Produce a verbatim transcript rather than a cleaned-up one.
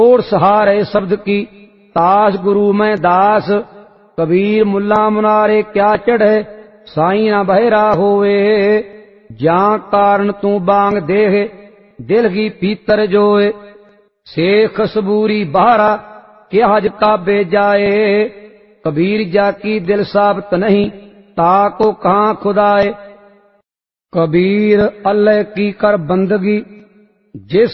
छोड़ सहारे शब्द की तास गुरु में दास। कबीर मुल्ला मुनारे क्या चढ़े साई ना बहरा होवे। ज्यां कारण तू बांग देह दिल की पीतर जोए। शेख सबूरी बहारा क्या हज काबे जाए। कबीर जाकी दिल साबत नहीं ताको कहां खुदाए। कबीर अल्लाह की कर बंदगी जिस